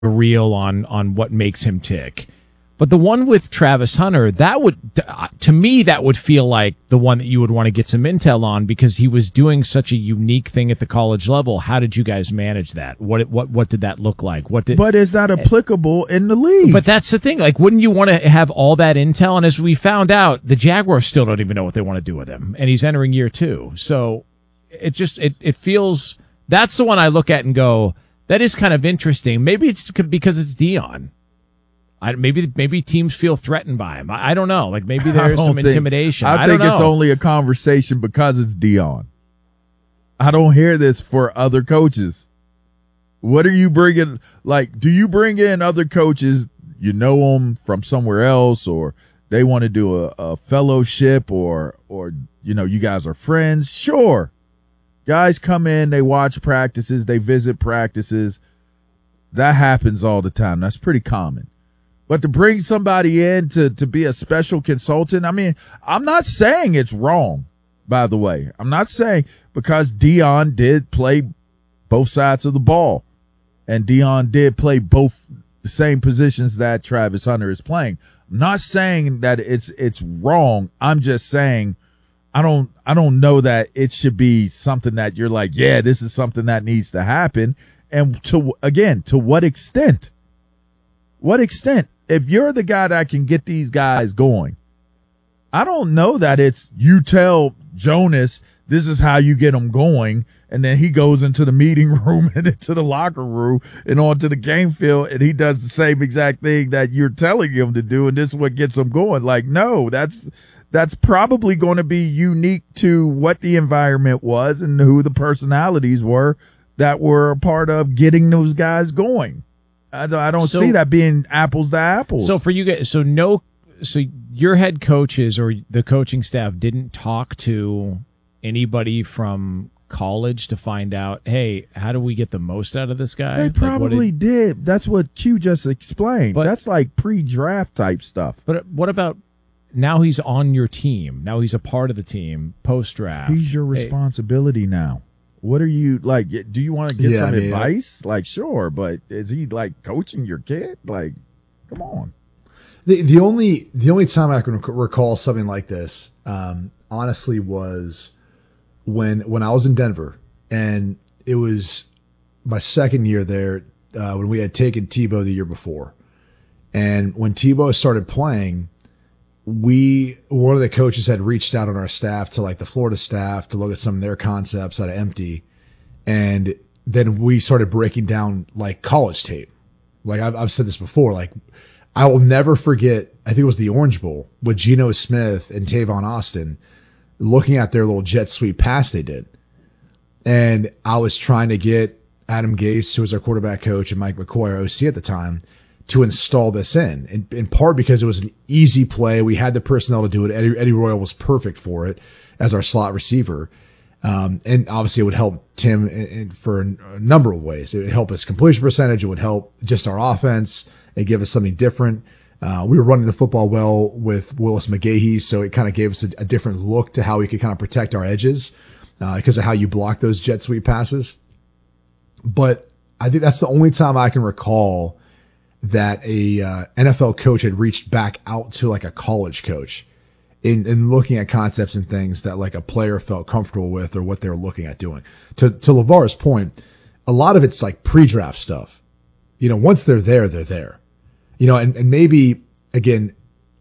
reel on what makes him tick. But the one with Travis Hunter, that would, to me, that would feel like the one that you would want to get some intel on because he was doing such a unique thing at the college level. How did you guys manage that? What did that look like? But is that applicable in the league? But that's the thing. Like, wouldn't you want to have all that intel? And as we found out, the Jaguars still don't even know what they want to do with him, and he's entering year 2. So it feels, that's the one I look at and go, that is kind of interesting. Maybe it's because it's Dion. Maybe teams feel threatened by him. I don't know. Like maybe there's some intimidation. I think it's only a conversation because it's Dion. I don't hear this for other coaches. What are you bringing? Like, do you bring in other coaches? You know them from somewhere else, or they want to do a fellowship, or you guys are friends. Sure, guys come in, they watch practices, they visit practices. That happens all the time. That's pretty common. But to bring somebody in to be a special consultant, I mean, I'm not saying it's wrong, by the way. I'm not saying, because Dion did play both sides of the ball, and Dion did play both the same positions that Travis Hunter is playing. I'm not saying that it's wrong. I'm just saying I don't know that it should be something that you're like, yeah, this is something that needs to happen. And to what extent? What extent? If you're the guy that can get these guys going, I don't know that it's you tell Jonas this is how you get them going, and then he goes into the meeting room and into the locker room and onto the game field, and he does the same exact thing that you're telling him to do, and this is what gets them going. Like, no, that's probably going to be unique to what the environment was and who the personalities were that were a part of getting those guys going. I don't see that being apples to apples. So for you guys, so your head coaches or the coaching staff didn't talk to anybody from college to find out, hey, how do we get the most out of this guy? They probably did. That's what Q just explained. But that's like pre-draft type stuff. But what about now he's on your team? Now he's a part of the team post-draft. He's your responsibility now. What are you like? Do you want to get some advice? Like, sure, but is he like coaching your kid? Like, come on. The only time I can recall something like this, honestly, was when I was in Denver, and it was my second year there when we had taken Tebow the year before, and when Tebow started playing, one of the coaches had reached out on our staff to like the Florida staff to look at some of their concepts out of empty. And then we started breaking down like college tape. Like I've said this before, like I will never forget, I think it was the Orange Bowl with Geno Smith and Tavon Austin looking at their little jet sweep pass they did. And I was trying to get Adam Gase, who was our quarterback coach, and Mike McCoy, our OC at the time, to install this in part because it was an easy play. We had the personnel to do it. Eddie Royal was perfect for it as our slot receiver. And obviously it would help Tim for a number of ways. It would help his completion percentage. It would help just our offense and give us something different. We were running the football well with Willis McGahee, so it kind of gave us a different look to how we could kind of protect our edges because of how you block those jet sweep passes. But I think that's the only time I can recall that a NFL coach had reached back out to like a college coach in looking at concepts and things that like a player felt comfortable with or what they were looking at doing. To LeVar's point, a lot of it's like pre-draft stuff. You know, once they're there, they're there. You know, and maybe, again,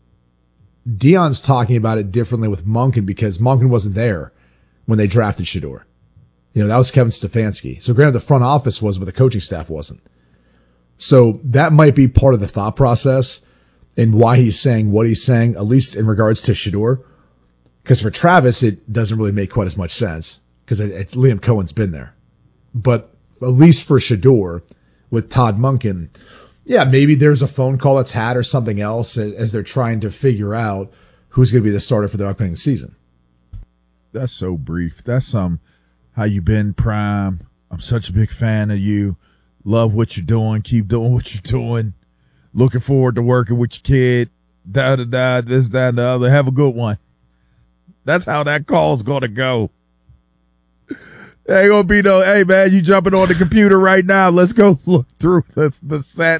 Dion's talking about it differently with Monken because Monken wasn't there when they drafted Shedeur. You know, that was Kevin Stefanski. So granted, the front office was, but the coaching staff wasn't. So that might be part of the thought process and why he's saying what he's saying, at least in regards to Shedeur. Because for Travis, it doesn't really make quite as much sense because it's Liam Cohen's been there. But at least for Shedeur with Todd Monken, yeah, maybe there's a phone call that's had or something else as they're trying to figure out who's going to be the starter for the upcoming season. That's so brief. That's how you been, Prime. I'm such a big fan of you. Love what you're doing. Keep doing what you're doing. Looking forward to working with your kid. Da-da-da, this, that, and the other. Have a good one. That's how that call's going to go. Ain't gonna be no, hey man, you jumping on the computer right now. Let's go look through the